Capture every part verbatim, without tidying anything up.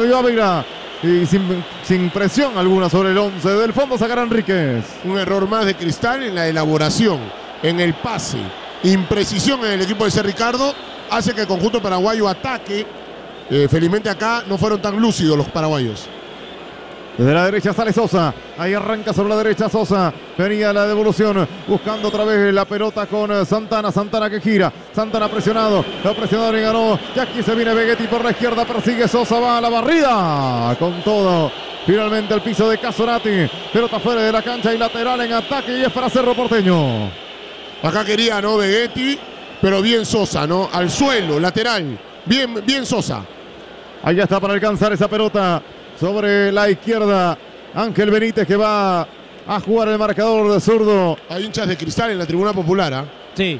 perdió Ávila. Y sin, sin presión alguna sobre el once. Del fondo sacará Enríquez. Un error más de Cristal en la elaboración, en el pase. Imprecisión en el equipo de C. Ricardo hace que el conjunto paraguayo ataque. Eh, felizmente acá no fueron tan lúcidos los paraguayos. Desde la derecha sale Sosa. Ahí arranca sobre la derecha Sosa. Venía la devolución. Buscando otra vez la pelota con Santana. Santana que gira. Santana presionado. Lo presionado y ganó. Y aquí se viene Vegetti por la izquierda. Persigue Sosa. Va a la barrida. Con todo. Finalmente el piso de Casonati. Pelota fuera de la cancha y lateral en ataque. Y es para Cerro Porteño. Acá quería, ¿no? Vegetti. Pero bien Sosa, ¿no? Al suelo. Lateral. Bien, bien Sosa. Ahí está para alcanzar esa pelota. Sobre la izquierda, Ángel Benítez que va a jugar el marcador de zurdo. Hay hinchas de Cristal en la tribuna popular, ¿eh? Sí.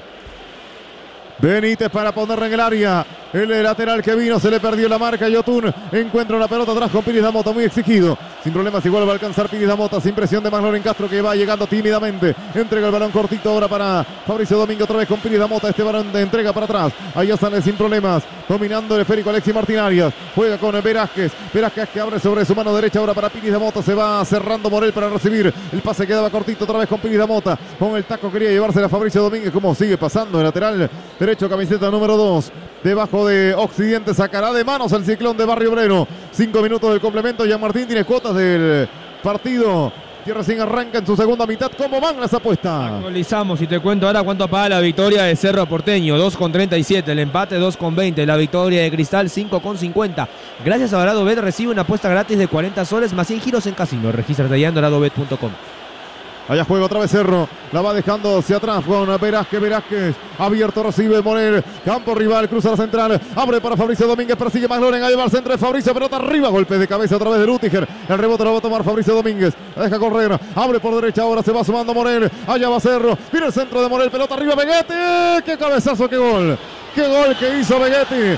Benítez para ponerla en el área. El lateral que vino, se le perdió la marca. Yotun encuentra una pelota atrás con Pires Damota, muy exigido. Sin problemas, igual va a alcanzar Pires Damota. Sin presión de Magloren Castro que va llegando tímidamente. Entrega el balón cortito ahora para Fabricio Domínguez. Otra vez con Pires Damota. Este balón de entrega para atrás. Ahí ya sale sin problemas. Dominando el esférico Alexis Martín Arias. Juega con Velázquez. Velázquez que abre sobre su mano derecha ahora para Pires Damota. Se va cerrando Morel para recibir. El pase quedaba cortito otra vez con Pires Damota. Con el taco quería llevársela a Fabricio Domínguez. Como sigue pasando el lateral derecho, camiseta número dos. Debajo de Occidente sacará de manos el Ciclón de Barrio Obrero. Cinco minutos del complemento. Jean Martín tiene cuotas del partido. Tierra Sin arranca en su segunda mitad. ¿Cómo van las apuestas? Actualizamos y te cuento ahora cuánto paga la victoria de Cerro Porteño. dos con treinta y siete, el empate dos con veinte, la victoria de Cristal cinco con cincuenta. Gracias a Doradobet recibe una apuesta gratis de cuarenta soles más cien giros en casino. Regístrate ya en doradobet punto com. Allá juega otra vez Cerro. La va dejando hacia atrás con Velázquez. Velázquez abierto, recibe Morel. Campo rival, cruza la central. Abre para Fabricio Domínguez. Persigue Magloren. Ahí va al centro de Fabricio. Pelota arriba. Golpe de cabeza otra vez de Lutiger. El rebote lo va a tomar Fabricio Domínguez. La deja correr. Abre por derecha. Ahora se va sumando Morel. Allá va Cerro. Viene el centro de Morel. Pelota arriba. Vegetti. ¡Qué cabezazo! ¡Qué gol! ¡Qué gol que hizo Vegetti!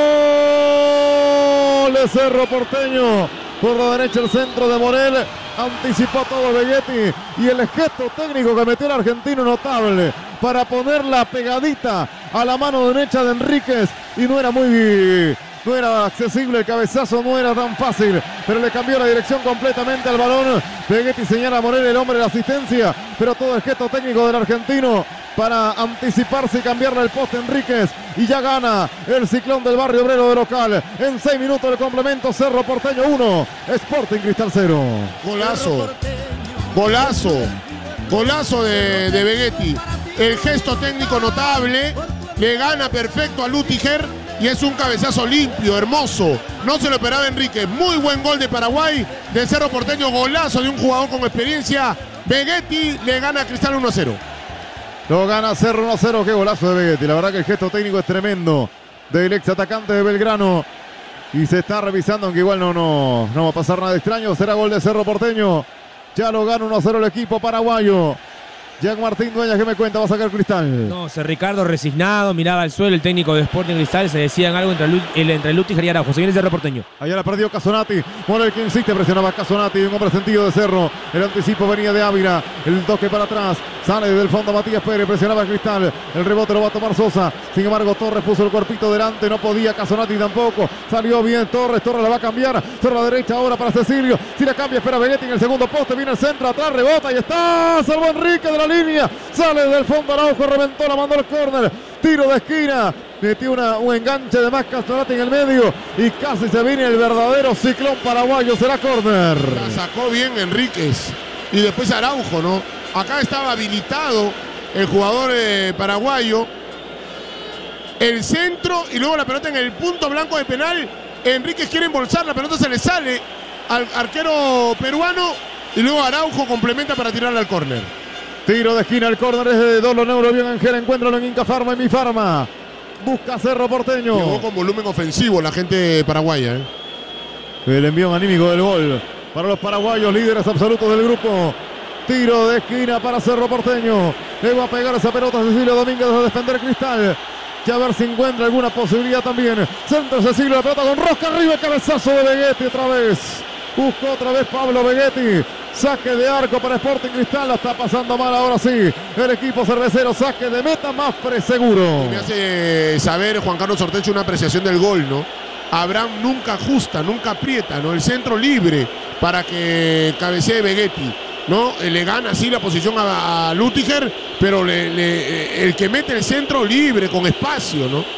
¡Gol de Cerro Porteño! Por la derecha el centro de Morel. Anticipó todo Vegetti. Y el gesto técnico que metió el argentino notable. Para ponerla pegadita a la mano derecha de Enríquez. Y no era muy... No era accesible el cabezazo, no era tan fácil. Pero le cambió la dirección completamente al balón. Vegetti señala a Morel, el hombre de la asistencia. Pero todo el gesto técnico del argentino para anticiparse y cambiarle el poste Enríquez. Y ya gana el Ciclón del Barrio Obrero de local. En seis minutos de complemento, Cerro Porteño uno, Sporting Cristal cero. Golazo, golazo, golazo de, de Vegetti. El gesto técnico notable, le gana perfecto a Lutiger y es un cabezazo limpio, hermoso. No se lo esperaba Enríquez. Muy buen gol de Paraguay, de Cerro Porteño, golazo de un jugador con experiencia. Vegetti le gana a Cristal uno a cero. Lo gana Cerro uno a cero, qué golazo de Vegetti. La verdad que el gesto técnico es tremendo del ex atacante de Belgrano. Y se está revisando, aunque igual no, no, no va a pasar nada extraño. Será gol de Cerro Porteño. Ya lo gana uno a cero el equipo paraguayo. Jean Martín Dueñas, ¿qué me cuenta? Va a sacar Cristal. No, se Ricardo resignado, miraba al suelo el técnico de Sporting Cristal. Se decían algo entre, Lu el, entre Lutiger y Araujo. Se viene Cerro Porteño. Allá la perdió Casonati. Morel que insiste, presionaba a Casonati. Un hombre sentido de Cerro. El anticipo venía de Ávila. El toque para atrás. Sale desde el fondo Matías Pérez. Presionaba a Cristal. El rebote lo va a tomar Sosa. Sin embargo, Torres puso el cuerpito delante. No podía Casonati tampoco. Salió bien Torres. Torres la va a cambiar. Cerro a la derecha ahora para Cecilio. Si la cambia, espera Vegetti en el segundo poste. Viene el centro. Atrás rebota. Y está. Salvó Enrique de la línea. Sale del fondo Araujo, reventó, la mandó al córner. Tiro de esquina. Metió una, un enganche de más Casonati en el medio. Y casi se viene el verdadero Ciclón paraguayo. Será córner. La sacó bien Enríquez. Y después Araujo, ¿no? Acá estaba habilitado el jugador eh, paraguayo. El centro y luego la pelota en el punto blanco de penal. Enríquez quiere embolsar, la pelota se le sale al arquero peruano. Y luego Araujo complementa para tirarla al córner. Tiro de esquina, el córner es de Dolo Neuro. Bien Ángel, encuéntralo en Inca Farma, en Mi Farma. Busca Cerro Porteño. Llegó con volumen ofensivo la gente paraguaya. ¿eh? El envío anímico del gol para los paraguayos, líderes absolutos del grupo. Tiro de esquina para Cerro Porteño. Le va a pegar esa pelota a Cecilio Domínguez a defender Cristal. Que a ver si encuentra alguna posibilidad también. Centro Cecilio, la pelota con rosca arriba, cabezazo de Vegetti otra vez. Buscó otra vez Pablo Vegetti. Saque de arco para Sporting Cristal. La está pasando mal ahora sí. El equipo cervecero. Saque de meta, más seguro. Y me hace saber Juan Carlos Ortecho una apreciación del gol, ¿no? Abraham nunca ajusta, nunca aprieta, ¿no? El centro libre para que cabecee Vegetti, ¿no? Le gana así la posición a, a Lütticher, pero le, le, el que mete el centro libre, con espacio, ¿no?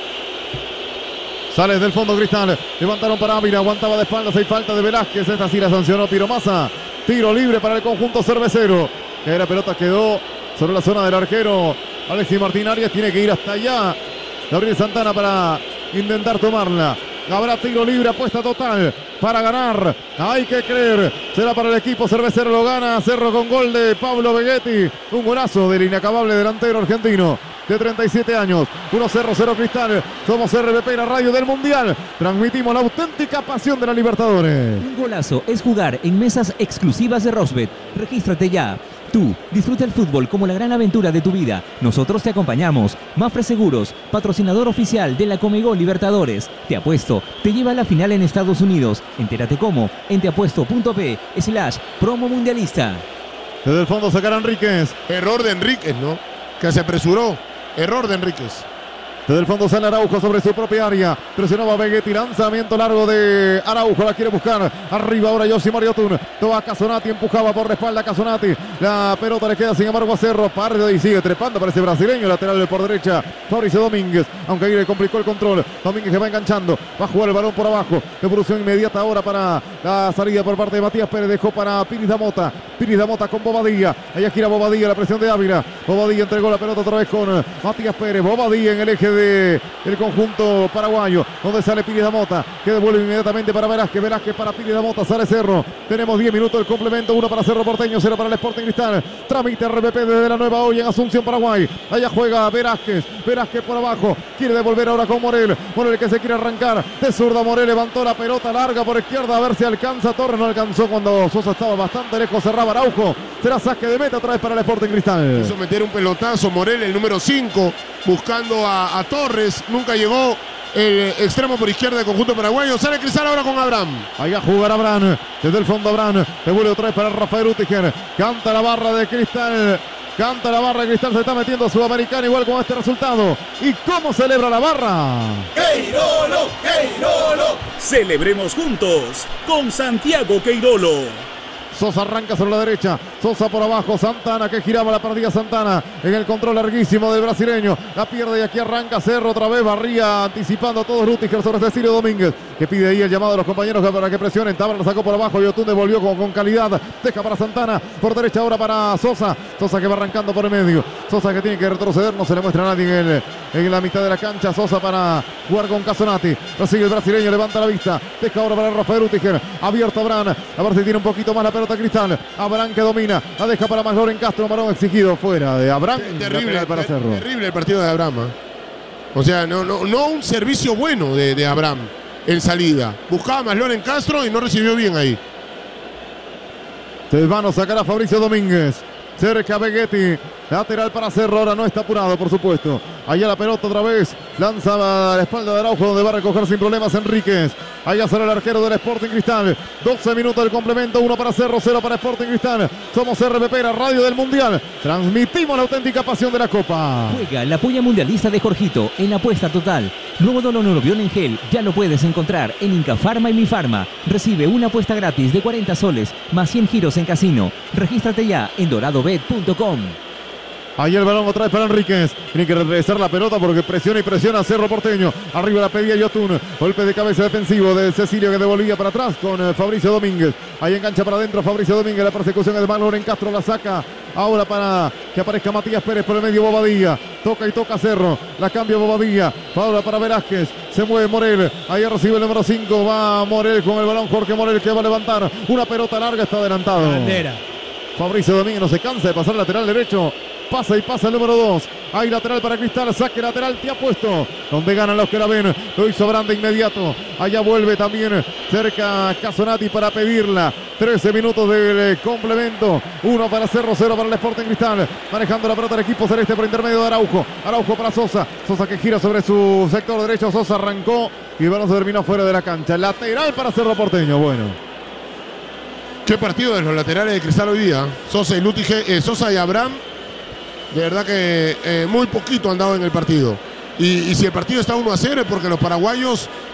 Sale desde el fondo Cristal, levantaron para Ávila, aguantaba de espaldas, hay falta de Velázquez, esta sí la sancionó Piromasa. Tiro libre para el conjunto cervecero. Que la pelota quedó sobre la zona del arquero Alexis Martín Arias, tiene que ir hasta allá Gabriel Santana para intentar tomarla. Habrá tiro libre, apuesta total para ganar. Hay que creer. Será para el equipo cervecero. Lo gana Cerro con gol de Pablo Vegetti. Un golazo del inacabable delantero argentino de treinta y siete años. uno cero cero Cristal. Somos R B P, la radio del Mundial. Transmitimos la auténtica pasión de la Libertadores. Un golazo es jugar en mesas exclusivas de Rosbet. Regístrate ya. Tú, disfruta el fútbol como la gran aventura de tu vida. Nosotros te acompañamos. Mafre Seguros, patrocinador oficial de la Comegol Libertadores. Te apuesto, te lleva a la final en Estados Unidos. Entérate cómo en teapuesto.p slash promo mundialista. Desde el fondo sacará Enríquez. Error de Enríquez, ¿no? Que se apresuró. Error de Enríquez. Desde el fondo sale Araujo sobre su propia área. Presionaba Vegetti. Lanzamiento largo de Araujo. La quiere buscar. Arriba ahora Yosimar Yotun. Toba Casonati. Empujaba por la espalda Casonati. La pelota le queda sin embargo a Cerro. Parte y sigue trepando. Parece brasileño. Lateral por derecha. Fabricio Domínguez. Aunque ahí le complicó el control. Domínguez se va enganchando. Va a jugar el balón por abajo. Devolución inmediata ahora para la salida por parte de Matías Pérez. Dejó para Piris Damota. Piris Damota con Bobadilla. Allá gira Bobadilla. La presión de Ávila. Bobadilla entregó la pelota otra vez con Matías Pérez. Bobadilla en el eje de el conjunto paraguayo, donde sale Piris Damota, que devuelve inmediatamente para Velázquez, Velázquez para Piris Damota, sale Cerro, tenemos diez minutos del complemento, uno para Cerro Porteño, cero para el Sporting Cristal, tramite R B P desde la Nueva Olla en Asunción, Paraguay, allá juega Velázquez, Velázquez por abajo, quiere devolver ahora con Morel, Morel que se quiere arrancar, de zurda Morel, levantó la pelota larga por izquierda, a ver si alcanza, Torres no alcanzó cuando Sosa estaba bastante lejos, cerraba Araujo, será saque de meta otra vez para el Sporting Cristal. Quiso meter un pelotazo Morel, el número cinco, buscando a, a Torres. Nunca llegó el extremo por izquierda del conjunto paraguayo. Sale Cristal ahora con Abraham. Ahí a jugar Abraham. Desde el fondo Abraham. Devuelve otra vez para Rafael Lütticher. Canta la barra de Cristal. Canta la barra de Cristal. Se está metiendo a Sudamericana igual con este resultado. ¿Y cómo celebra la barra? ¡Queirolo! ¡Queirolo! Celebremos juntos con Santiago Queirolo. Sosa arranca sobre la derecha, Sosa por abajo, Santana que giraba la partida, Santana en el control larguísimo del brasileño, la pierde y aquí arranca Cerro otra vez, barría anticipando a todos Lütticher sobre Cecilio Domínguez, que pide ahí el llamado a los compañeros para que presionen, Tabra lo sacó por abajo, Yotun devolvió con, con calidad, deja para Santana, por derecha ahora para Sosa, Sosa que va arrancando por el medio, Sosa que tiene que retroceder, no se le muestra a nadie en, el, en la mitad de la cancha, Sosa para jugar con Casonati, recibe el brasileño, levanta la vista, deja ahora para Rafael Lütticher, abierto Abraham, a ver si tiene un poquito más la pelota Cristal, Abraham que domina, la deja para Magloren Castro, Marón exigido fuera de Abraham. Terrible, para ter, terrible el partido de Abraham. ¿eh? O sea, no, no, no un servicio bueno de, de Abraham en salida. Buscaba a Magloren Castro y no recibió bien ahí. Se van a sacar a Fabricio Domínguez. Cerca Vegetti, lateral para Cerro, ahora no está apurado por supuesto. Allá la pelota otra vez, lanza a la espalda de Araujo donde va a recoger sin problemas Enríquez. Allá sale el arquero del Sporting Cristal, doce minutos del complemento, uno para Cerro, cero para Sporting Cristal. Somos R B P, la radio del Mundial, transmitimos la auténtica pasión de la Copa. Juega la puya mundialista de Jorgito en apuesta total. Nuevo Doloneurobión en gel, ya lo puedes encontrar en Inca Pharma y Mi Pharma. Recibe una apuesta gratis de cuarenta soles, más cien giros en casino. Regístrate ya en dorado bet punto com. Ahí el balón otra vez para Enríquez. Tiene que regresar la pelota porque presiona y presiona Cerro Porteño. Arriba la pedía Yotun. Golpe de cabeza defensivo de Cecilio que devolvía para atrás con eh, Fabricio Domínguez. Ahí engancha para adentro Fabricio Domínguez. La persecución es de Magloren Castro. La saca ahora para que aparezca Matías Pérez por el medio. Bobadilla. Toca y toca Cerro. La cambia Bobadilla. Ahora para Velázquez. Se mueve Morel. Ahí recibe el número cinco. Va Morel con el balón. Jorge Morel que va a levantar. Una pelota larga. Está adelantado. Bandera. Fabricio Domínguez no se cansa de pasar lateral derecho. Pasa y pasa el número dos. Hay lateral para Cristal. Saque lateral. Te ha puesto. Donde ganan los que la ven. Lo hizo Abraham de inmediato. Allá vuelve también cerca Casonati para pedirla. trece minutos del complemento. Uno para Cerro, cero para el Sporting Cristal. Manejando la pelota del equipo celeste por intermedio de Araujo. Araujo para Sosa. Sosa que gira sobre su sector derecho. Sosa arrancó y el balón se terminó fuera de la cancha. Lateral para Cerro Porteño. Bueno. Qué partido de los laterales de Cristal hoy día. Sosa y Lütticher, eh, Sosa y Abraham. De verdad que eh, muy poquito han dado en el partido. Y, y si el partido está uno a cero es porque los paraguayos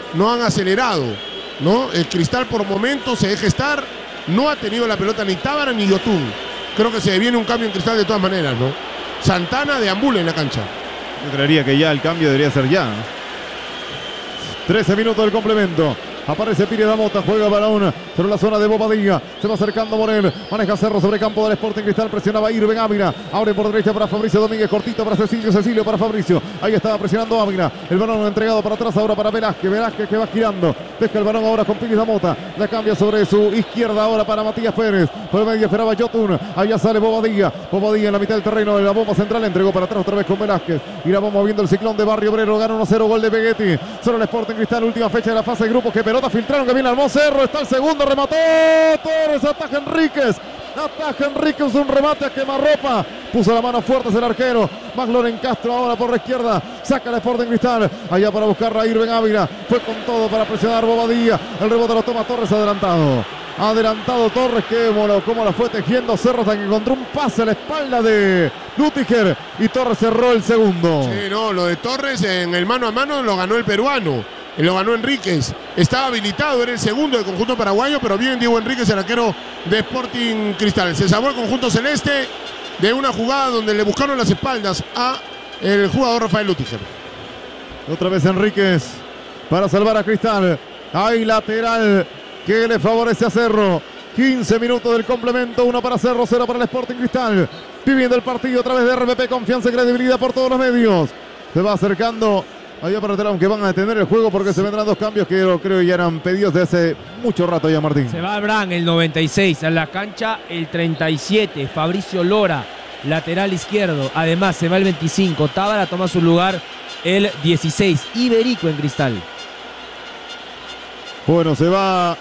no han acelerado, ¿no? El Cristal por momentos se deja estar, no ha tenido la pelota ni Tábara ni Yotún. Creo que se viene un cambio en Cristal de todas maneras, ¿no? Santana deambula en la cancha. Yo creería que ya el cambio debería ser ya. trece minutos del complemento. Aparece Pires da Mota, juega balón sobre la zona de Bobadilla. Se va acercando Morel. Maneja Cerro sobre campo del Sporting Cristal. Presionaba Irving Ávila. Abre por derecha para Fabricio Domínguez. Cortito para Cecilio. Cecilio para Fabricio. Ahí estaba presionando Ávila. El balón entregado para atrás ahora para Velázquez. Velázquez que va girando. Deja el balón ahora con Pires da Mota. La cambia sobre su izquierda ahora para Matías Pérez. Por el medio esperaba Yotun. Allá sale Bobadilla. Bobadilla en la mitad del terreno. La bomba central entregó para atrás otra vez con Velázquez. Y la bomba moviendo el ciclón de Barrio Obrero. Gana uno cero. Gol de Begetti. Sobre el Sporting Cristal. Última fecha de la fase de grupos. Que pelota filtraron que viene al Cerro, está el segundo, remató Torres, ataja Enríquez, ataja Enríquez, un remate a quemarropa, puso la mano fuerte el arquero, McLaren Castro ahora por la izquierda, saca el Sporting Cristal, allá para buscar a Irving Ávila, fue con todo para presionar Bobadilla, el rebote lo toma Torres adelantado, adelantado Torres, que como la fue tejiendo Cerro hasta que encontró un pase a la espalda de Lutiger y Torres cerró el segundo. Sí, no, lo de Torres en el mano a mano lo ganó el peruano. Y lo ganó Enríquez, estaba habilitado, era el segundo del conjunto paraguayo, pero bien Diego Enríquez, el arquero de Sporting Cristal. Se salvó el conjunto celeste de una jugada donde le buscaron las espaldas a el jugador Rafael Lutiger. Otra vez Enríquez para salvar a Cristal. Hay lateral que le favorece a Cerro. quince minutos del complemento, uno para Cerro, cero para el Sporting Cristal. Viviendo el partido a través de R B P, confianza y credibilidad por todos los medios. Se va acercando allá para atrás, aunque van a detener el juego porque se vendrán dos cambios que yo creo ya eran pedidos de hace mucho rato ya, Martín. Se va Abraham, el noventa y seis, a la cancha el treinta y siete, Fabricio Lora, lateral izquierdo. Además se va el veinticinco, Tábara toma su lugar el dieciséis, Iberico en Cristal. Bueno, se va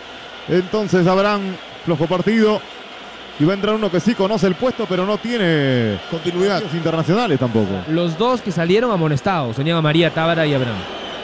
entonces Abraham, flojo partido. Y va a entrar uno que sí conoce el puesto, pero no tiene continuidad internacionales tampoco. Los dos que salieron amonestados, tenían a María Tábara y Abraham.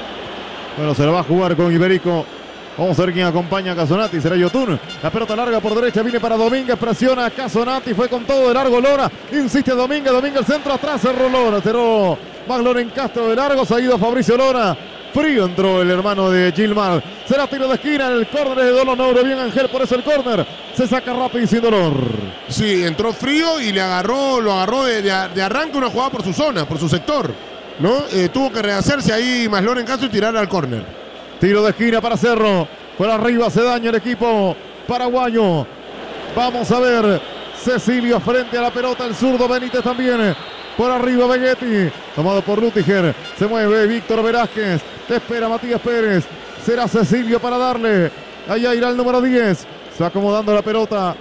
Bueno, se la va a jugar con Iberico. Vamos a ver quién acompaña a Casonati. Será Yotun. La pelota larga por derecha. Viene para Domínguez. Presiona a Casonati. Fue con todo de largo Lora. Insiste Domínguez. Domínguez el centro atrás. Cerró Lora. Cerró McLaren Castro de largo. Se ha ido Fabricio Lora. Frío entró el hermano de Gilmar. Será tiro de esquina. El córner de Dolor. No abre bien Ángel. Por eso el córner se saca rápido y sin dolor. Sí, entró frío y le agarró, lo agarró de, de, de arranque una jugada por su zona, por su sector, ¿no? Eh, tuvo que rehacerse ahí McLaren Castro y tirar al córner. Tiro de esquina para Cerro. Por arriba se daña el equipo paraguayo. Vamos a ver. Cecilio frente a la pelota. El zurdo Benítez también. Por arriba Begetti. Tomado por Lutiger. Se mueve Víctor Velázquez. Te espera Matías Pérez. Será Cecilio para darle. Allá irá el número diez. Se va acomodando la pelota.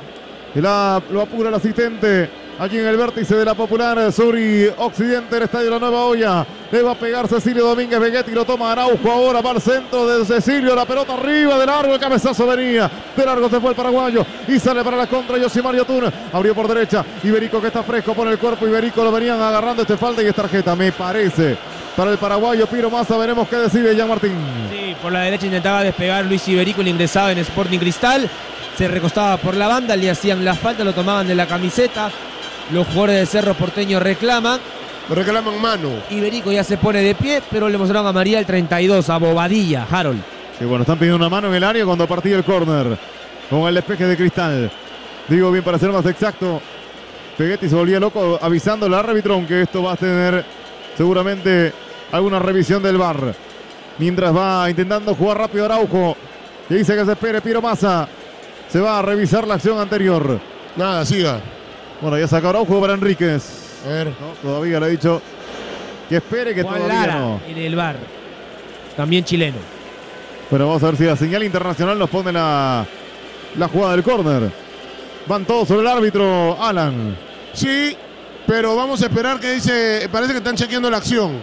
La, lo apura el asistente. Allí en el vértice de la Popular Sur y Occidente del Estadio de la Nueva Olla. Le va a pegar Cecilio Domínguez. Begetti lo toma Araujo. Ahora va al centro de Cecilio. La pelota arriba de largo. El cabezazo venía. De largo se fue el paraguayo. Y sale para la contra Yosimar Yotun. Abrió por derecha. Iberico que está fresco. Pone el cuerpo. Iberico lo venían agarrando. Este falta y es tarjeta. Me parece. Para el paraguayo Piro Massa. Veremos qué decide Jean Martín. Sí, por la derecha intentaba despegar Luis Iberico. El ingresado en Sporting Cristal. Se recostaba por la banda. Le hacían la falta. Lo tomaban de la camiseta. Los jugadores de Cerro Porteño reclaman. Lo reclaman mano. Iberico ya se pone de pie, pero le mostraron a María el treinta y dos, a Bobadilla, Harold. Sí, bueno, están pidiendo una mano en el área cuando partía el córner. Con el despeje de Cristal. Digo bien para ser más exacto. Begetti se volvía loco avisando al árbitro que esto va a tener seguramente alguna revisión del V A R. Mientras va intentando jugar rápido Araujo. Y dice que se espere Piro Massa. Se va a revisar la acción anterior. Nada, siga. Bueno, ya sacó Araujo para Enríquez. A ver. No, todavía le ha dicho que espere que Juan todavía Lara, no. en el V A R. También chileno. Bueno, vamos a ver si la señal internacional nos pone la, la jugada del córner. Van todos sobre el árbitro, Alan. Sí, pero vamos a esperar que dice. Parece que están chequeando la acción.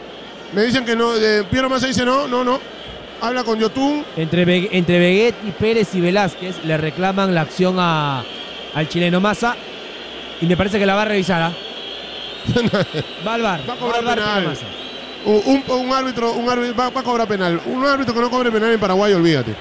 Me dicen que no. Eh, Piero Massa dice no, no, no. Habla con Yotun. Entre, Be entre Begetti, Pérez y Velázquez le reclaman la acción a, al chileno Massa. Y me parece que la va a revisar. ¿eh? Va al V A R. Va a cobrar va al V A R, penal. Un, un, un árbitro, un árbitro va, va a cobrar penal. Un árbitro que no cobre penal en Paraguay, olvídate.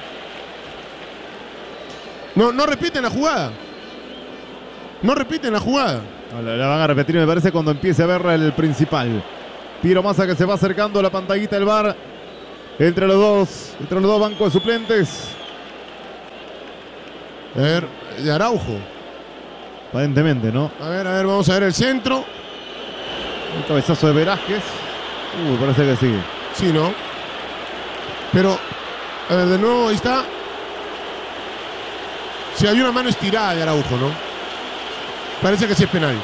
No, no repiten la jugada. No repiten la jugada. No, la, la van a repetir, me parece, cuando empiece a ver el principal. Piro Massa que se va acercando a la pantallita del V A R entre los dos, entre los dos bancos de suplentes. A ver, de Araujo. Aparentemente, ¿no? A ver, a ver, vamos a ver el centro. Un cabezazo de Velázquez. Uy, parece que sí. Sí, ¿no? Pero, a ver, de nuevo, ahí está. Sí, hay una mano estirada de Araujo, ¿no? Parece que sí es penal.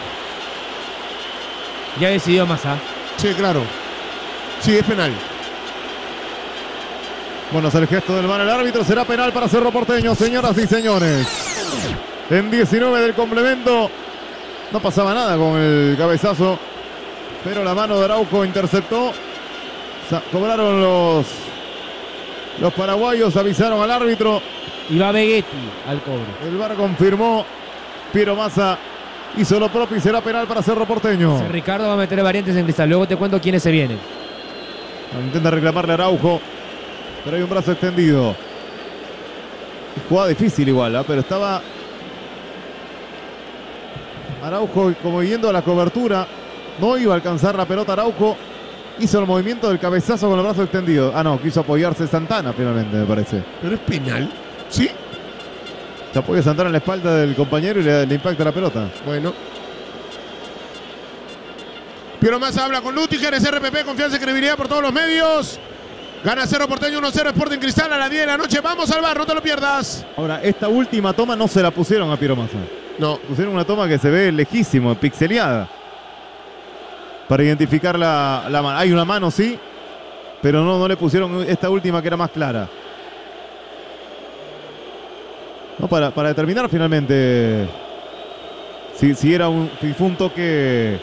Ya decidió Massa. Sí, claro. Sí, es penal. Bueno, es el gesto del man el árbitro. Será penal para Cerro Porteño, señoras y señores. En diecinueve del complemento. No pasaba nada con el cabezazo. Pero la mano de Araujo interceptó. Cobraron los, los paraguayos. Avisaron al árbitro. Y va Vegetti al cobro. El V A R confirmó. Piero Massa hizo lo propio y será penal para Cerro Porteño. José Ricardo va a meter variantes en Cristal. Luego te cuento quiénes se vienen. Intenta reclamarle a Araujo. Pero hay un brazo extendido. Jugada difícil igual, ¿eh? Pero estaba Araujo como yendo a la cobertura. No iba a alcanzar la pelota Araujo. Hizo el movimiento del cabezazo con el brazo extendido. Ah, no, quiso apoyarse Santana finalmente, me parece. Pero es penal. ¿Sí? Se apoya Santana en la espalda del compañero y le, le impacta la pelota. Bueno. Piero Massa habla con Lutiger, es R P P, confianza y credibilidad por todos los medios. Gana Cerro Porteño uno cero Sporting Cristal a las diez de la noche. Vamos al V A R, no te lo pierdas. Ahora, esta última toma no se la pusieron a Piero Massa. No. Pusieron una toma que se ve lejísimo, pixeleada. Para identificar la, la mano. Hay una mano, sí. Pero no, no le pusieron esta última que era más clara. No, para, para determinar finalmente si, si era un, si fue un toque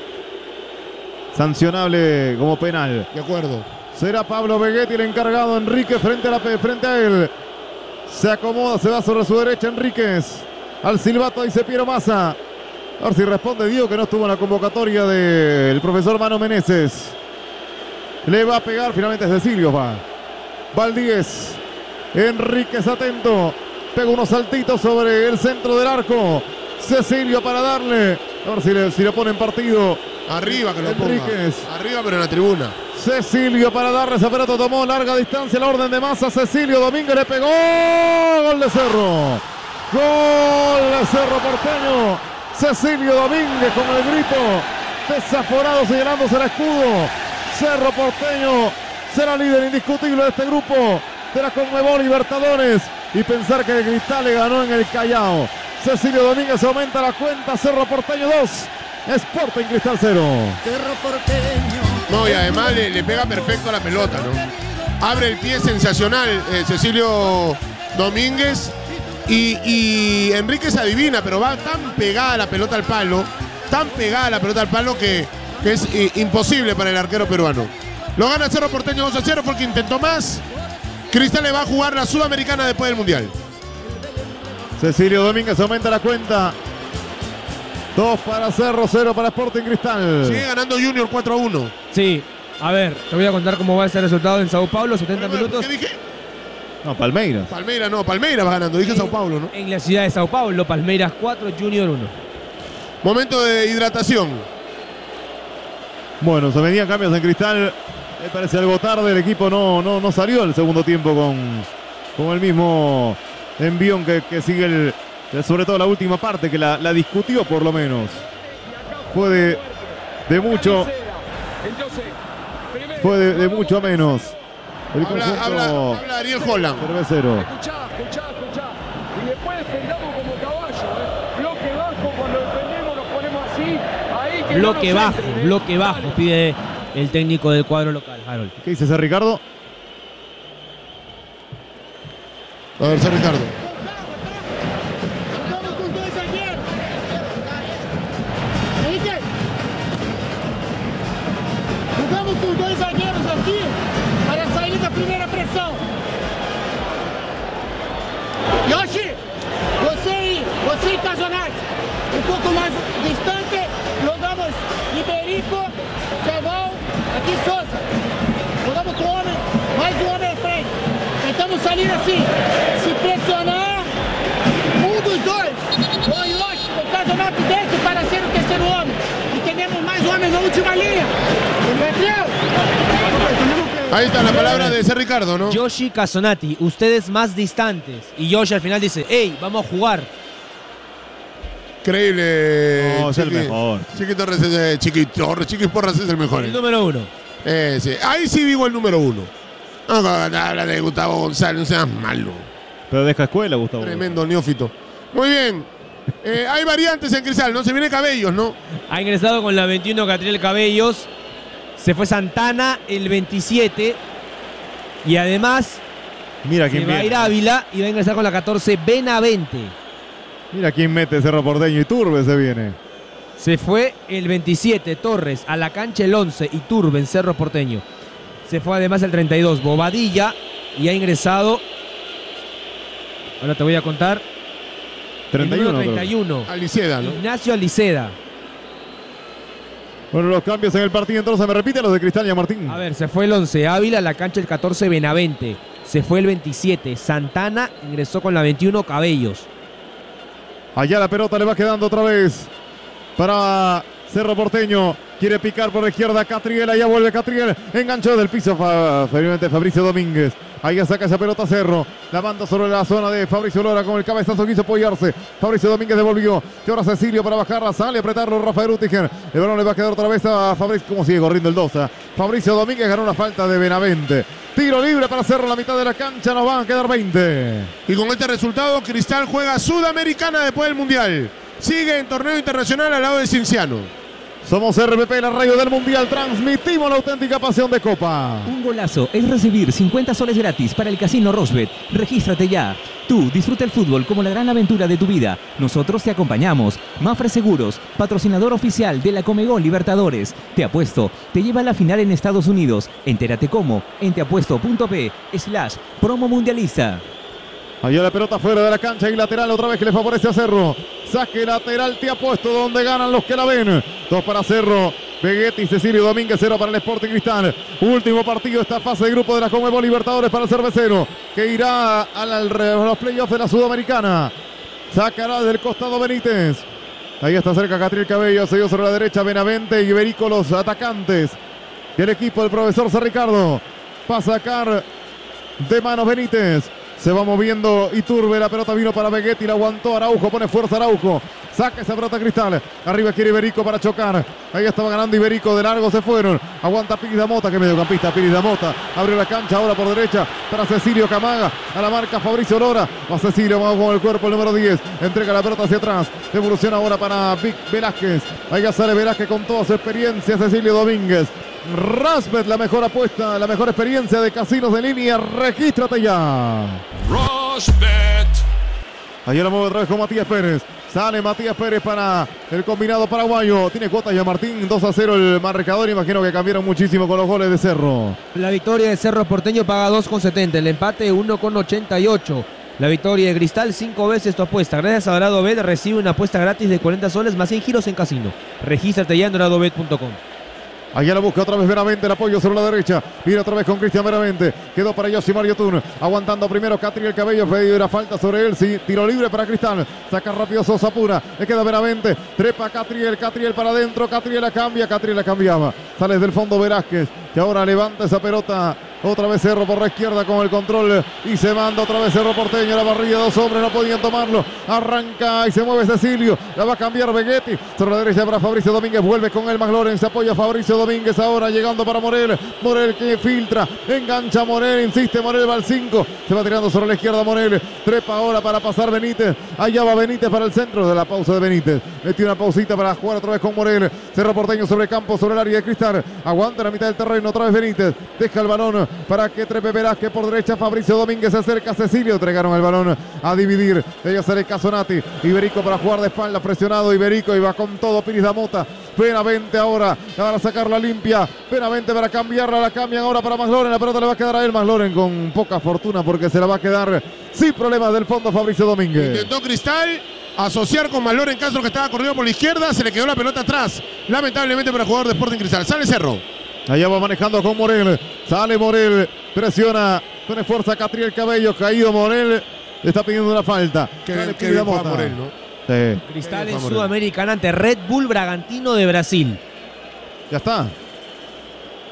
sancionable como penal. De acuerdo. Será Pablo Vegetti el encargado. Enríquez frente a, la, frente a él. Se acomoda, se va sobre su derecha Enríquez. Al silbato dice Piero Massa. A ver si responde Diego, que no estuvo en la convocatoria del profesor Mano Meneses. Le va a pegar, finalmente Cecilio va. Valdíez. Enríquez atento. Pega unos saltitos sobre el centro del arco. Cecilio para darle. A ver si le, si le pone en partido. Arriba que lo Enríquez. ponga. Arriba pero en la tribuna. Cecilio para darle esa pelota. Tomó larga distancia la orden de Massa. Cecilio Domínguez le pegó. Gol de Cerro. Gol de Cerro Porteño. Cecilio Domínguez con el grito desaforado señalándose el escudo. Cerro Porteño será líder indiscutible de este grupo de la Conmebol Libertadores. Y pensar que el Cristal le ganó en el Callao. Cecilio Domínguez aumenta la cuenta. Cerro Porteño dos, Sporting Cristal cero. Cerro Porteño. No, y además le, le pega perfecto a la pelota, ¿no? Abre el pie sensacional eh, Cecilio Domínguez. Y, y Enrique se adivina, pero va tan pegada la pelota al palo, tan pegada la pelota al palo que, que es eh, imposible para el arquero peruano. Lo gana Cerro Porteño dos a cero porque intentó más. Cristal le va a jugar la Sudamericana después del Mundial. Cecilio Domínguez aumenta la cuenta. dos para Cerro, cero para Sporting Cristal. Sigue ganando Junior cuatro a uno. Sí, a ver, te voy a contar cómo va a ser el resultado en Sao Paulo, setenta Bueno, minutos. ¿qué dije? No, Palmeiras. Palmeiras, no, Palmeiras va ganando, dije Sao Paulo, ¿no? En la ciudad de Sao Paulo, Palmeiras cuatro, Junior uno. Momento de hidratación. Bueno, se venían cambios en Cristal. Me parece algo tarde. El equipo no, no, no salió al segundo tiempo con, con el mismo envión que, que sigue el, sobre todo la última parte, que la, la discutió por lo menos. Fue de, de mucho. Fue de, de mucho a menos. El Habla, conjunto habla, habla Ariel Holland. cervecero. Escuchá, escuchá, escuchá. Y después defendamos como caballo, ¿eh? Bloque bajo, cuando defendemos nos ponemos así. Ahí que Bloque no nos bajo, entren, ¿eh? bloque bajo, pide el técnico del cuadro local, Harold. ¿Qué dice ese Ricardo? A ver, San Ricardo. Vamos con dois zagueiros. Henrique. Jogamos com dois zagueiros aqui para sair da primeira pressão. Yoshi, você e você e Casonati, um pouco mais distante. Jogamos Iberico, Chavão, aqui Souza. Jogamos com o homem, mais um homem à frente. Tentamos sair assim, se pressionar, um dos dois, o Yoshi, o Casonati desce para ser o terceiro homem. E temos mais homens na última linha. Entendeu? Ahí está la palabra de ese Ricardo, ¿no? Yoshi Casonati, ustedes más distantes. Y Yoshi al final dice, hey, vamos a jugar. Increíble. No, es el Chiqui, mejor. Chiqui Torres es el, Chiqui Torres, Chiqui Porras es el mejor. El número uno. Eh, sí. Ahí sí digo el número uno. No, cuando habla de Gustavo González, no seas malo. Pero deja escuela, Gustavo. Tremendo neófito. Muy bien. Eh, hay variantes en Cristal, ¿no? Se viene Cabellos, ¿no? Ha ingresado con la veintiuno Catriel Cabellos. Se fue Santana el veintisiete. Y además Mira se quién va a viene. ir Ávila y va a ingresar con la catorce Benavente. Mira quién mete Cerro Porteño. Iturbe se viene. Se fue el veintisiete Torres a la cancha el once Iturbe en Cerro Porteño. Se fue además el treinta y dos Bobadilla y ha ingresado. Ahora te voy a contar. treinta y uno. El número treinta y uno. Aliceda, ¿no? Ignacio Aliceda. Bueno, los cambios en el partido, entonces me repite los de Cristal y Martín. A ver, se fue el once Ávila a la cancha el catorce Benavente. Se fue el veintisiete Santana, ingresó con la veintiuno Cabellos. Allá la pelota le va quedando otra vez para Cerro Porteño. Quiere picar por la izquierda Catriel. Allá vuelve Catriel. Enganchó del piso fa, Fabricio Domínguez. Ahí saca esa pelota Cerro. La manda sobre la zona de Fabricio Lora con el cabezazo. Quiso apoyarse. Fabricio Domínguez devolvió. Y ahora Cecilio para bajarla. Sale a apretarlo Rafael Utiger. El balón le va a quedar otra vez a Fabricio. ¿Cómo sigue corriendo el dos? Fabricio Domínguez ganó una falta de Benavente. Tiro libre para Cerro en la mitad de la cancha. Nos van a quedar veinte. Y con este resultado, Cristal juega Sudamericana después del Mundial. Sigue en torneo internacional al lado de Cienciano. Somos R P P, la radio del Mundial. Transmitimos la auténtica pasión de Copa. Un golazo es recibir cincuenta soles gratis para el Casino Rosbet. Regístrate ya. Tú disfruta el fútbol como la gran aventura de tu vida. Nosotros te acompañamos. Mafre Seguros, patrocinador oficial de la Comebol Libertadores. Te apuesto, te lleva a la final en Estados Unidos. Entérate cómo en teapuesto.p slash promo mundialista. Allá la pelota fuera de la cancha y lateral otra vez que le favorece a Cerro. Saque lateral, te apuesto donde ganan los que la ven. Dos para Cerro. Veguetti, Cecilio Domínguez, cero para el Sporting Cristal. Último partido de esta fase de grupo de la Conmebol Libertadores para el cervecero, que irá a, la, a los playoffs de la Sudamericana. Sacará del costado Benítez. Ahí está cerca Catriel Cabello, se dio sobre la derecha Benavente y Iberico los atacantes. Y el equipo del profesor San Ricardo va a sacar de manos Benítez. Se va moviendo Iturbe, la pelota vino para Veguetti, la aguantó Araujo, pone fuerza Araujo. Saca esa pelota Cristal. Arriba quiere Iberico para chocar. Ahí estaba ganando Iberico, de largo se fueron. Aguanta Piris Damota, que mediocampista Piris Damota. Abrió la cancha ahora por derecha para Cecilio Camaga. A la marca Fabricio Lora. Va Cecilio, va con el cuerpo el número diez. Entrega la pelota hacia atrás. Devolución ahora para Vic Velázquez. Ahí ya sale Velázquez con toda su experiencia. Cecilio Domínguez. Rosbet, la mejor apuesta, la mejor experiencia de casinos de línea. Regístrate ya. Rosbet. Allí la mueve otra vez con Matías Pérez. Sale Matías Pérez para el combinado paraguayo. Tiene cuotas ya Martín. dos a cero el marcador. Imagino que cambiaron muchísimo con los goles de Cerro. La victoria de Cerro Porteño paga dos con setenta. El empate uno con ochenta y ocho. La victoria de Cristal cinco veces tu apuesta. Gracias a Doradobet recibe una apuesta gratis de cuarenta soles más cien giros en casino. Regístrate ya en doradobet punto com. Allá la busca otra vez Benavente, el apoyo sobre la derecha. Viene otra vez con Cristian Benavente. Quedó para Yosimar Yotun. Aguantando primero Catriel Cabello. Pedido una falta sobre él. Sí, tiro libre para Cristal. Saca rápido Sosa Pura. Le queda Benavente. Trepa Catriel. Catriel para adentro. Catriel la cambia. Catriel la cambiaba. Sale desde el fondo Velázquez. Que ahora levanta esa pelota. Otra vez Cerro por la izquierda con el control. Y se manda otra vez Cerro Porteño. La barrilla, dos hombres no podían tomarlo. Arranca y se mueve Cecilio. La va a cambiar Veguetti. Sobre la derecha para Fabricio Domínguez. Vuelve con el McLaurin. Se apoya Fabricio Domínguez ahora llegando para Morel. Morel que filtra. Engancha Morel. Insiste Morel. Va al cinco. Se va tirando sobre la izquierda Morel. Trepa ahora para pasar Benítez. Allá va Benítez para el centro de la pausa de Benítez. Metió una pausita para jugar otra vez con Morel. Cerro Porteño sobre el campo, sobre el área de Cristal. Aguanta en la mitad del terreno. Otra vez Benítez. Deja el balón para que trepe Velázquez por derecha. Fabricio Domínguez se acerca a Cecilio. Entregaron el balón a dividir. Ella sale Casonati. Iberico para jugar de espalda. Presionado Iberico. Y va con todo Piris Damota. Benavente ahora. Para sacarla limpia. Benavente para cambiarla. La cambian ahora para McLaurin. La pelota le va a quedar a él. McLaurin con poca fortuna porque se la va a quedar sin problemas del fondo Fabricio Domínguez. Intentó Cristal asociar con McLaurin Castro, que estaba corriendo por la izquierda. Se le quedó la pelota atrás. Lamentablemente para el jugador de Sporting Cristal. Sale Cerro. Allá va manejando con Morel. Sale Morel. Presiona. Pone fuerza Catriel Cabello. Caído Morel. Le está pidiendo una falta. Que, Dale, que bien juega Morel, ¿no? Sí. Cristal en Sudamericana ante Red Bull Bragantino de Brasil. Ya está.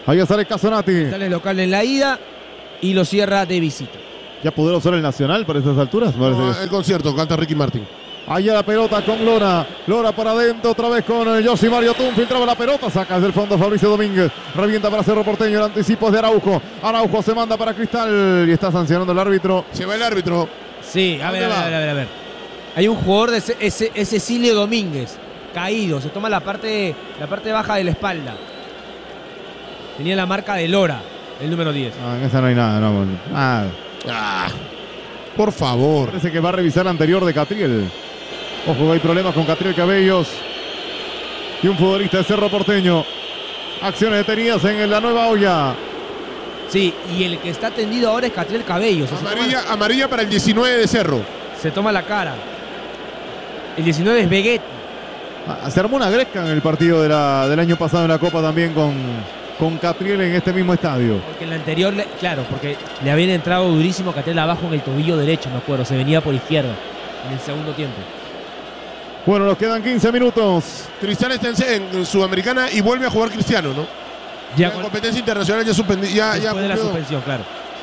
Allá sale Casonati. Sale local en la ida y lo cierra de visita. Ya poderoso ser el Nacional para estas alturas. Me No, parece. el concierto, canta Ricky Martin. Allá la pelota con Lora. Lora para adentro, otra vez con eh, Josimar Yotun. Filtraba la pelota, saca desde el fondo Fabricio Domínguez. Revienta para Cerro Porteño. El anticipo es de Araujo. Araujo se manda para Cristal y está sancionando el árbitro. Se va el árbitro. Sí, a ver, a ver, a ver, a ver, a ver. Hay un jugador de ese, ese, ese Cecilio Domínguez, caído. Se toma la parte, la parte baja de la espalda. Tenía la marca de Lora, el número diez. Ah, en esa no hay nada, no. Nada. Ah, por favor. Parece que va a revisar la anterior de Catriel. Ojo que hay problemas con Catriel Cabellos. Y un futbolista de Cerro Porteño. Acciones detenidas en la nueva olla. Sí, y el que está tendido ahora es Catriel Cabellos. Se Amarilla, toma, amarilla para el diecinueve de Cerro. se toma la cara. El diecinueve es Veguetti. Ah, se armó una gresca en el partido de la, del año pasado en la Copa también con, con Catriel en este mismo estadio. Porque en la anterior, le- claro, porque le habían entrado durísimo Catriel abajo en el tobillo derecho, me acuerdo. Se venía por izquierda en el segundo tiempo. Bueno, nos quedan quince minutos. Cristal está en, en Sudamericana y vuelve a jugar Cristiano, ¿no? Ya La con- competencia internacional ya suspendi- ya, ya después de la cumplió. suspensión, claro.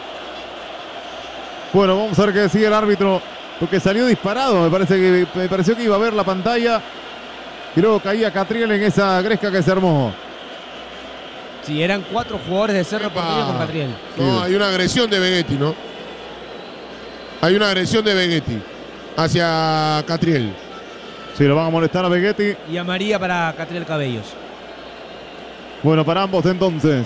Bueno, vamos a ver qué decide el árbitro. Porque salió disparado. Me parece que me pareció que iba a ver la pantalla. Y luego caía Catriel en esa gresca que se armó. Sí, eran cuatro jugadores de Cerro Epa. Porteño con Catriel. No, hay una agresión de Veguetti, ¿no? Hay una agresión de Veguetti hacia Catriel. Sí, lo van a molestar a Veguetti. Y a María para Catriel Cabellos. Bueno, para ambos entonces.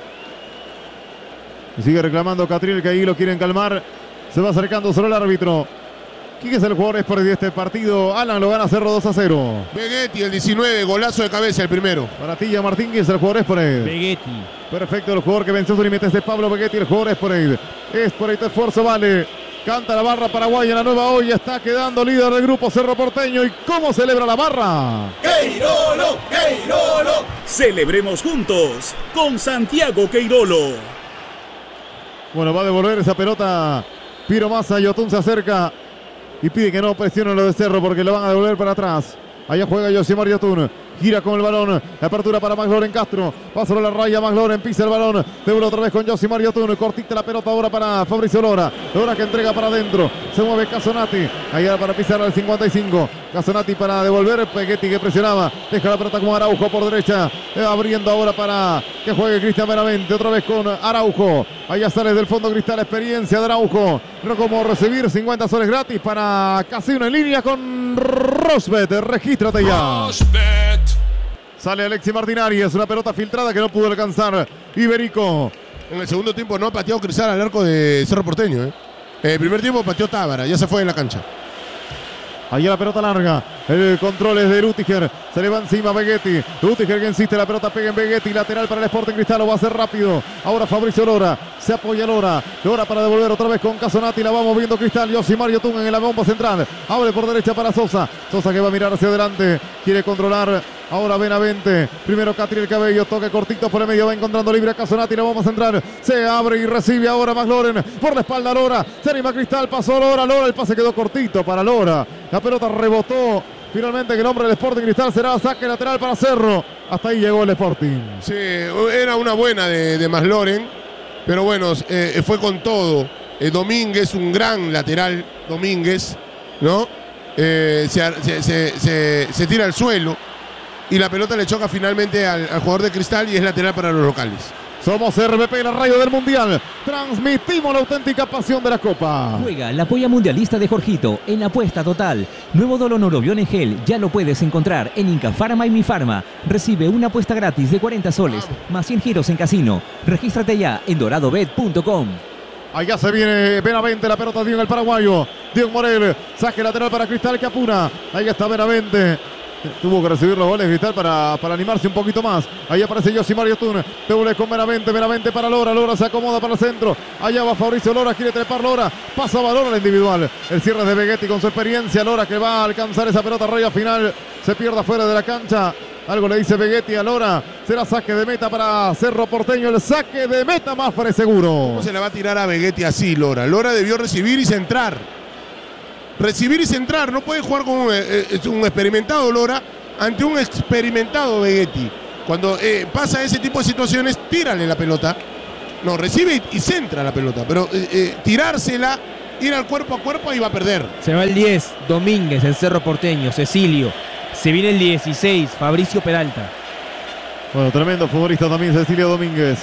Y sigue reclamando Catriel que ahí lo quieren calmar. Se va acercando solo el árbitro. ¿Quién es el jugador por este partido? Alan lo gana Cerro dos a cero. Veguetti, el diecinueve, golazo de cabeza, el primero. Para Tilla Martín, que es el jugador Espored. Veguetti. Perfecto, el jugador que venció su límite es de Pablo Veguetti, el jugador Espored. Espored, esfuerzo vale. Canta la barra paraguaya en la nueva olla. Está quedando líder del grupo Cerro Porteño. ¿Y cómo celebra la barra? Queirolo, Queirolo. Celebremos juntos con Santiago Queirolo. Bueno, va a devolver esa pelota Piro Massa. Yotun se acerca y pide que no presionen lo de Cerro porque lo van a devolver para atrás. Allá juega Josimar Yotun. Gira con el balón. La apertura para McLaurin Castro. Pasa la raya. McLaurin pisa el balón. Devuelve otra vez con Josimar Yotun. Cortita la pelota ahora para Fabricio Lora. Lora que entrega para adentro. Se mueve Casonati. Allá para pisar al cincuenta y cinco. Casonati para devolver. Veguetti que presionaba. Deja la pelota con Araujo por derecha. Eh, abriendo ahora para que juegue Cristian Benavente. Otra vez con Araujo. Allá sale del fondo Cristal. Experiencia de Araujo. No como recibir cincuenta soles gratis para Casino en línea con Rosbet. Regístrate ya. Rosbet. Sale Alexi Martinari, es una pelota filtrada que no pudo alcanzar Iberico. En el segundo tiempo no ha pateado Cristal al arco de Cerro Porteño. ¿eh? El primer tiempo pateó Tábara, ya se fue de la cancha. Allá la pelota larga, el control es de Lutiger, se le va encima Veguetti. Lutiger que insiste, la pelota pega en Veguetti, lateral para el Sporting Cristal, lo va a hacer rápido. Ahora Fabricio Lora, se apoya Lora, Lora para devolver otra vez con Casonati, la va moviendo Cristal. Josimar Yotun en la bomba central, abre por derecha para Sosa, Sosa que va a mirar hacia adelante, quiere controlar. Ahora Benavente, primero Catriel Cabello, toque cortito por el medio, va encontrando libre a Casonati, la bomba central, se abre y recibe ahora McLaurin, por la espalda Lora, se anima Cristal, pasó Lora, Lora, el pase quedó cortito para Lora, la pelota rebotó, finalmente que el hombre del Sporting Cristal será saque lateral para Cerro, hasta ahí llegó el Sporting. Sí, era una buena de, de Masloren, pero bueno, eh, fue con todo. Eh, Domínguez, un gran lateral, Domínguez, ¿no? Eh, se, se, se, se, se tira al suelo. Y la pelota le choca finalmente al, al jugador de Cristal y es lateral para los locales. Somos R B P, la radio del Mundial. Transmitimos la auténtica pasión de la Copa. Juega la polla mundialista de Jorgito en apuesta total. Nuevo Dolonorobión en gel, ya lo puedes encontrar en Inca Pharma y Mi Pharma. Recibe una apuesta gratis de cuarenta soles, más cien giros en casino. Regístrate ya en doradobet punto com. Allá se viene Benavente, la pelota dio en el paraguayo. Diego Morel, saque lateral para Cristal que apura. Ahí está Benavente. Tuvo que recibir los goles Cristal para, para animarse un poquito más. Ahí aparece Josimar Yotun. Doble con Benavente. Benavente para Lora. Lora se acomoda para el centro. Allá va Fabricio Lora. Quiere trepar Lora. Pasa a Lora la individual. El cierre de Veguetti con su experiencia. Lora que va a alcanzar esa pelota raya final. Se pierde afuera de la cancha. Algo le dice Veguetti a Lora. Será saque de meta para Cerro Porteño. El saque de meta más para seguro. ¿Cómo se la va a tirar a Veguetti así, Lora? Lora debió recibir y centrar. Recibir y centrar, no puede jugar con un, eh, un experimentado Lora ante un experimentado Veguetti. Cuando eh, pasa ese tipo de situaciones, tírale la pelota. No, recibe y, y centra la pelota. Pero eh, eh, tirársela, ir al cuerpo a cuerpo, ahí va a perder. Se va el diez, Domínguez, el Cerro Porteño, Cecilio. Se viene el dieciséis, Fabricio Peralta. Bueno, tremendo futbolista también Cecilio Domínguez.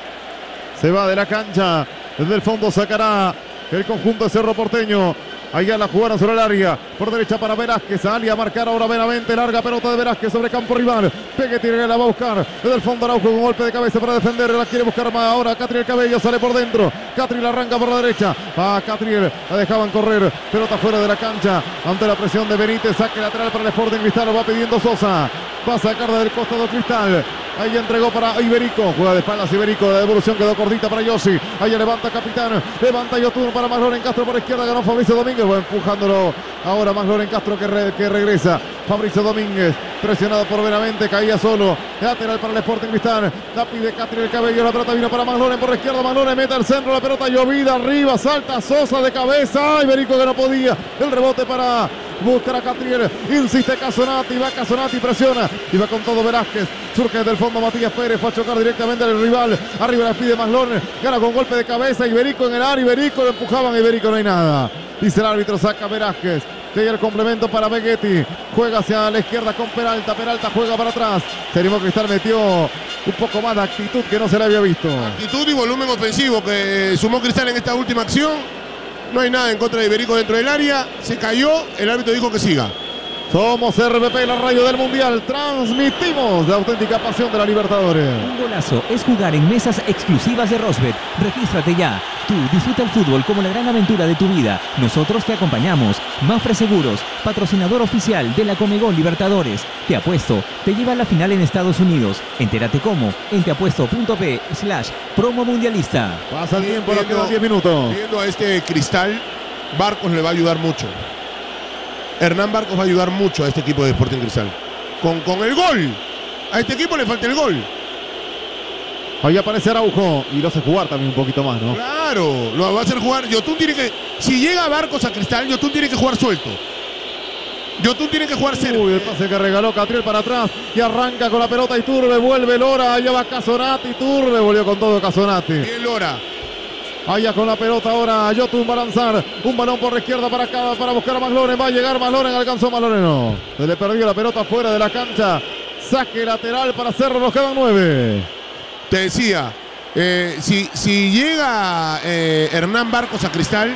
Se va de la cancha. Desde el fondo sacará el conjunto de Cerro Porteño. Allá la jugaron sobre el área. Por derecha para Velázquez. Ali a marcar ahora Benavente. Larga pelota de Velázquez sobre campo rival. Peguetti la va a buscar. Desde el fondo Araujo con golpe de cabeza para defender. La quiere buscar más ahora. Catriel Cabello sale por dentro. Catriel arranca por la derecha. Va Catriel. La dejaban correr. Pelota fuera de la cancha. Ante la presión de Benítez. Saque lateral para el Sporting Cristal. Lo va pidiendo Sosa. Va a sacar desde el costado Cristal. Ahí entregó para Iberico. Juega de espaldas Iberico. La devolución quedó cortita para Yossi. Ahí levanta Capitán. Levanta Yotun para Magloren Castro por izquierda. Ganó Fabricio Domínguez. Va empujándolo ahora Magloren Castro que, re, que regresa. Fabricio Domínguez. Presionado por Benavente. Caía solo. Lateral para el Sporting Cristal. La pide Catriel Cabello. La pelota vino para Magloren por la izquierda. Magloren mete al centro. La pelota llovida arriba. Salta Sosa de cabeza. Iberico que no podía. El rebote para buscar a Catriel. Insiste Casonati. Va Casonati. Presiona. Y va con todo Velázquez. Surge desde el fondo Matías Pérez. Va a chocar directamente al rival. Arriba la pide Magloren. Gana con golpe de cabeza. Iberico en el área. Iberico lo empujaban. Iberico no hay nada. Dice el árbitro. Saca Velázquez. Llega el complemento para Begetti. Juega hacia la izquierda con Peralta. Peralta juega para atrás. Serimo Cristal metió un poco más de actitud que no se le había visto. Actitud y volumen ofensivo que sumó Cristal en esta última acción. No hay nada en contra de Iberico dentro del área. Se cayó. El árbitro dijo que siga. Somos R B P, la radio del Mundial. Transmitimos la auténtica pasión de la Libertadores. Un golazo es jugar en mesas exclusivas de Rosbet. Regístrate ya. Tú disfruta el fútbol como la gran aventura de tu vida. Nosotros te acompañamos. Mafre Seguros, patrocinador oficial de la Comegol Libertadores. Te apuesto, te lleva a la final en Estados Unidos. Entérate cómo en teapuesto.p slash promo mundialista. Pasa el tiempo, nos quedan diez minutos. Viendo a este Cristal, Barcos le va a ayudar mucho. Hernán Barcos va a ayudar mucho a este equipo de Sporting Cristal. Con, con el gol. A este equipo le falta el gol. Ahí aparece Araujo. Y lo hace jugar también un poquito más, ¿no? Claro, lo va a hacer jugar. Yotun tiene que. Si llega Barcos a Cristal, Yotun tiene que jugar suelto. Yotun tiene que jugar cerca. Uy, el pase que regaló Catriel para atrás. Y arranca con la pelota Iturbe. Vuelve Lora. Allá va Casonati. Iturbe volvió con todo Casonati. Bien Lora. Allá con la pelota ahora Yotun va a lanzar un balón por la izquierda para acá, para buscar a Magloren. Va a llegar Magloren, alcanzó Magloren, no. Se le perdió la pelota fuera de la cancha. Saque lateral para Cerro, nos quedan nueve. Te decía, eh, si, si llega eh, Hernán Barcos a Cristal,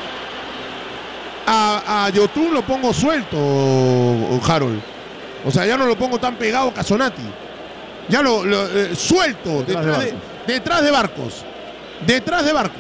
a, a Yotun lo pongo suelto, Harold. O sea, ya no lo pongo tan pegado Casonati. Ya lo, lo eh, suelto, detrás, detrás, de, de detrás de Barcos. Detrás de Barcos.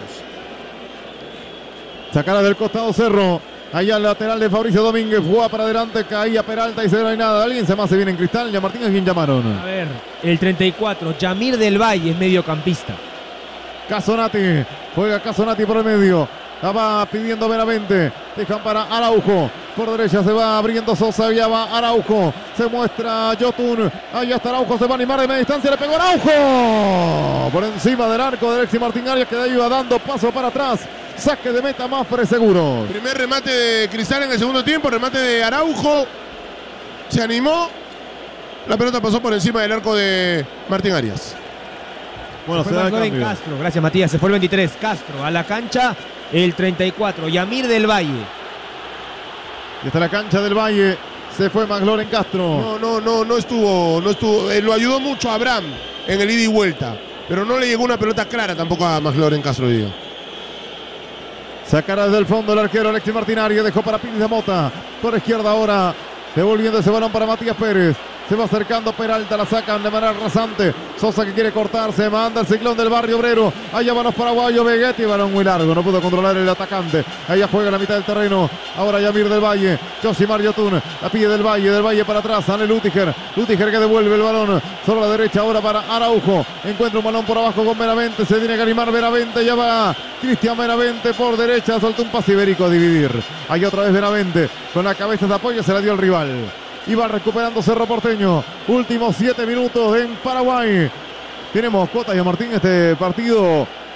Sacará del costado Cerro. Allá el lateral de Fabricio Domínguez. Juega para adelante. Caía Peralta y se no hay nada. Alguien se más se viene en Cristal. Ya Martínez, ¿quién llamaron? A ver, el treinta y cuatro. Yamir del Valle es mediocampista. Casonati. Juega Casonati por el medio. La va pidiendo Benavente. Dejan para Araujo. Por derecha se va abriendo Sosa. Ya va Araujo. Se muestra Yotun. Ahí está Araujo. Se va a animar de media distancia. Le pegó Araujo. Por encima del arco de Alexis Martín Arias, que de ahí iba dando paso para atrás. Saque de meta Mafre Seguros. Primer remate de Cristal en el segundo tiempo. Remate de Araujo. Se animó. La pelota pasó por encima del arco de Martín Arias. Bueno, se, se da el cambio. Castro. Gracias, Matías. Se fue el veintitrés. Castro a la cancha. El treinta y cuatro. Yamir del Valle. Y está la cancha del Valle. Se fue Magloren Castro. No, no, no, no estuvo. No estuvo. Eh, lo ayudó mucho a Abraham en el ida y vuelta. Pero no le llegó una pelota clara tampoco a Magloren Castro, digo. Sacará desde el fondo el arquero Alexis Martín Arias. Dejó para Pires de Mota. Por izquierda ahora. Devolviendo ese balón para Matías Pérez. Se va acercando Peralta, la sacan de manera rasante. Sosa que quiere cortarse, manda el ciclón del barrio obrero. Allá van los paraguayos, Begetti, balón muy largo, no pudo controlar el atacante. Allá juega en la mitad del terreno. Ahora Yamir del Valle, Josimar Yotun, la pide del Valle, del Valle para atrás, sale Lutiger. Lutiger que devuelve el balón sobre la derecha ahora para Araujo. Encuentra un balón por abajo con Benavente, se tiene que animar Benavente, ya va Cristian Benavente por derecha, soltó un pase Iberico a dividir. Allá otra vez Benavente, con la cabeza de apoyo se la dio el rival. Iba recuperando Cerro Porteño. Últimos siete minutos en Paraguay. Tenemos cuotas y a Martín. Este partido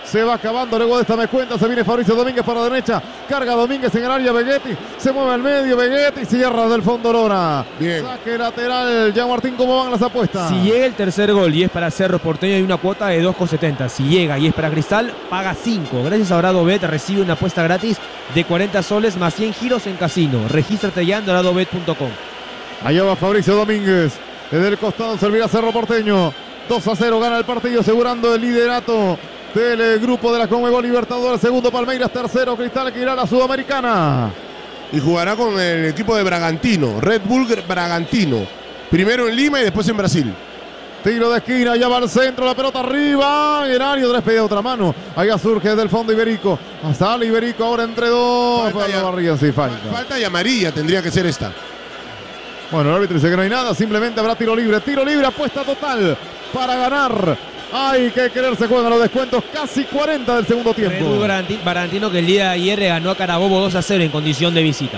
Se va acabando luego de esta me cuenta. Se viene Fabricio Domínguez para la derecha. Carga Domínguez en el área. Vegetti se mueve al medio. Vegetti cierra del fondo Lora. Bien. Saque lateral. Ya Martín, ¿cómo van las apuestas? Si llega el tercer gol y es para Cerro Porteño, hay una cuota de dos con setenta. Si llega y es para Cristal, paga cinco. Gracias a Doradobet recibe una apuesta gratis de cuarenta soles más cien giros en casino. Regístrate ya en doradobet punto com. Allá va Fabricio Domínguez. Desde el costado servirá Cerro Porteño. dos a cero gana el partido, asegurando el liderato del eh, grupo de la Conmebol Libertadores. Segundo Palmeiras, tercero Cristal, que irá a la Sudamericana. Y jugará con el equipo de Bragantino, Red Bull Bragantino. Primero en Lima y después en Brasil. Tiro de esquina, ya va al centro, la pelota arriba. Y el área de despedida de otra mano. Allá surge desde el fondo Iberico. Sale Iberico ahora entre dos. Falta ya. Barriga, sí, falta. Falta y amarilla tendría que ser esta. Bueno, el árbitro dice que no hay nada, simplemente habrá tiro libre. Tiro libre, apuesta total para ganar. Hay que quererse, juegan los descuentos, casi cuarenta del segundo tiempo. Red Bull Bragantino, Bragantino que el día de ayer ganó a Carabobo dos a cero en condición de visita.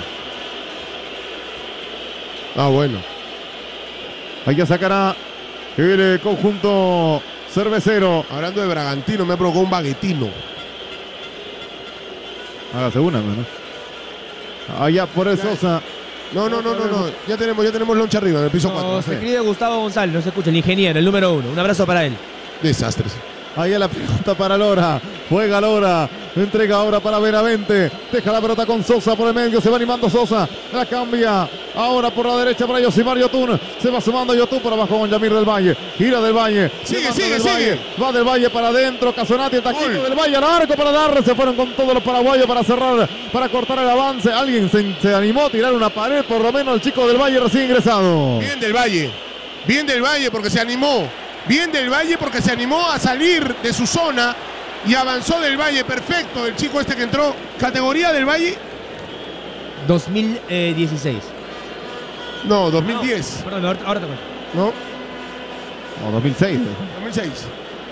Ah, bueno. Ahí ya sacará el conjunto cervecero. Hablando de Bragantino, me provocó un baguetino. Hágase una, ¿no? Allá por el Sosa. No, no, no, no, no. Ya tenemos, ya tenemos loncha arriba en el piso No, cuatro. se escribe Gustavo González, no se escucha, el ingeniero, el número uno. Un abrazo para él. Desastres. Ahí la pelota para Lora. Juega Lora. Entrega ahora para Benavente. Deja la pelota con Sosa por el medio. Se va animando Sosa. La cambia. Ahora por la derecha para Yosimar Yotun. Se va sumando Yotun por abajo con Yamir del Valle. Gira del Valle. Sigue, sigue, del sigue. Valle. Va del Valle para adentro. Casonati, el taquito Gol. del Valle al arco para darle. Se fueron con todos los paraguayos para cerrar, para cortar el avance. Alguien se, se animó a tirar una pared. Por lo menos el chico del Valle recién ingresado. Bien del Valle. Bien del Valle porque se animó. Bien del Valle porque se animó a salir de su zona y avanzó del Valle. Perfecto el chico este que entró. ¿Categoría del Valle? dos mil dieciséis. No, dos mil diez. No, perdón, ahora, ahora te cuento. No, No, dos mil seis. dos mil seis.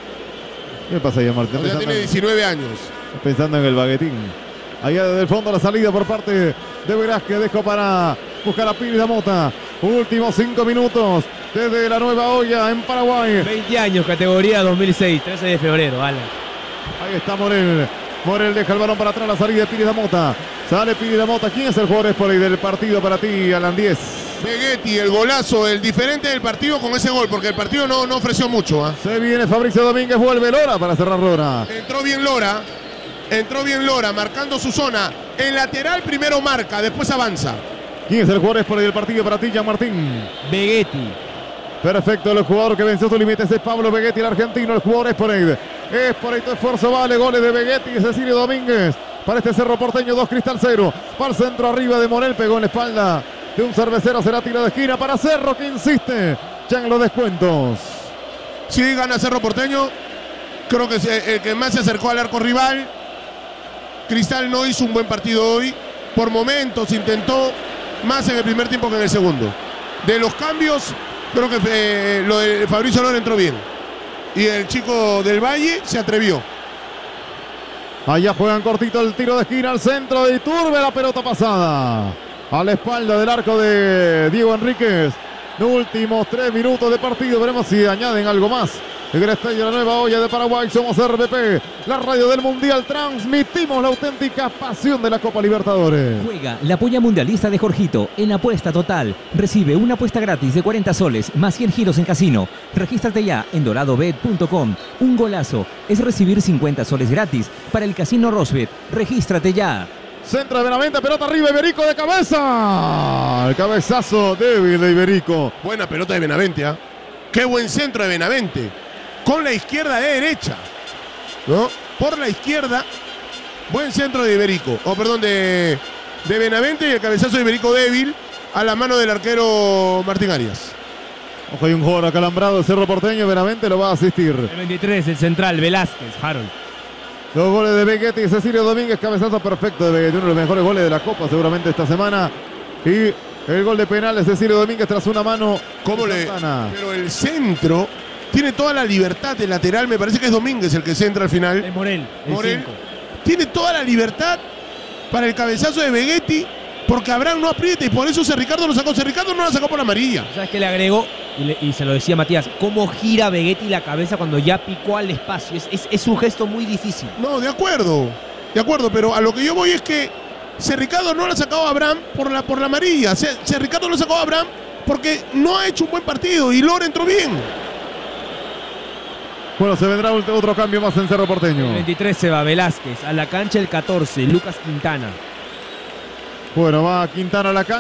¿Qué pasa ahí, Martín? O sea, tiene diecinueve años. Pensando en el baguetín. Allá desde el fondo la salida por parte de Velázquez. Dejo para buscar a Piri Mota. Últimos cinco minutos desde la Nueva Olla en Paraguay. veinte años, categoría dos mil seis, trece de febrero, Alan. Ahí está Morel. Morel deja el balón para atrás, la salida de Piri Mota. Sale Piri Mota. ¿Quién es el jugador por ahí del partido para ti, Alan diez? Vegetti, el golazo, el diferente del partido con ese gol, porque el partido no, no ofreció mucho. ¿eh? Se viene Fabricio Domínguez, vuelve Lora para cerrar Lora. Entró bien Lora, entró bien Lora, marcando su zona. El lateral primero marca, después avanza. ¿Quién es el jugador por ahí del partido para ti, Jean Martín? Vegetti. Perfecto, el jugador que venció sus límites es Pablo Vegetti, el argentino. El jugador es por ahí. Es por ahí tu esfuerzo, vale. Goles de Vegetti y Cecilio Domínguez. Para este Cerro Porteño, dos Cristal cero. Para el centro arriba de Morel, pegó en la espalda de un cervecero. Será tiro de esquina para Cerro, que insiste ya en los descuentos. Sí, gana Cerro Porteño. Creo que es el que más se acercó al arco rival. Cristal no hizo un buen partido hoy. Por momentos intentó más en el primer tiempo que en el segundo. De los cambios, creo que eh, lo de Fabricio Lora entró bien. Y el chico del Valle se atrevió. Allá juegan cortito el tiro de esquina al centro de Iturbe. La pelota pasada a la espalda del arco de Diego Enríquez. Últimos tres minutos de partido. Veremos si añaden algo más. En el estadio de la Nueva Olla de Paraguay. Somos R B P, la radio del Mundial. Transmitimos la auténtica pasión de la Copa Libertadores. Juega la polla mundialista de Jorgito en apuesta total. Recibe una apuesta gratis de cuarenta soles más cien giros en casino. Regístrate ya en doradobet punto com. Un golazo es recibir cincuenta soles gratis para el casino Rosbet. Regístrate ya. Centro de Benavente, pelota arriba, Iberico de cabeza. El cabezazo débil de Iberico. Buena pelota de Benavente, ¿ah? ¿eh? Qué buen centro de Benavente. Con la izquierda de derecha, ¿no? Por la izquierda, buen centro de Iberico. O oh, perdón, de, de Benavente y el cabezazo de Iberico débil a la mano del arquero Martín Arias. Ojo, hay un jugador acalambrado del Cerro Porteño. Benavente lo va a asistir. El veintitrés, el central, Velázquez, Harold. Dos goles de Vegetti y Cecilio Domínguez. Cabezazo perfecto de Vegetti. Uno de los mejores goles de la Copa seguramente esta semana. Y el gol de penal de Cecilio Domínguez tras una mano. ¿Cómo le? Pero el centro tiene toda la libertad del lateral. Me parece que es Domínguez el que centra al final. Es Morel. El Morel. cinco. Tiene toda la libertad para el cabezazo de Vegetti. Porque Abraham no aprieta y por eso Ricardo lo sacó. Ricardo no lo sacó por la amarilla. ¿Sabes qué le agregó? Y, le, y se lo decía Matías, cómo gira Vegetti la cabeza cuando ya picó al espacio. Es, es, es un gesto muy difícil. No, de acuerdo. De acuerdo, pero a lo que yo voy es que Cerricato no lo ha sacado a Abraham por la, por la amarilla. Cerricato lo sacó a Abraham porque no ha hecho un buen partido y Lora entró bien. Bueno, se vendrá otro cambio más en Cerro Porteño. El veintitrés se va Velázquez. A la cancha el catorce, Lucas Quintana. Bueno, va Quintana a la cancha.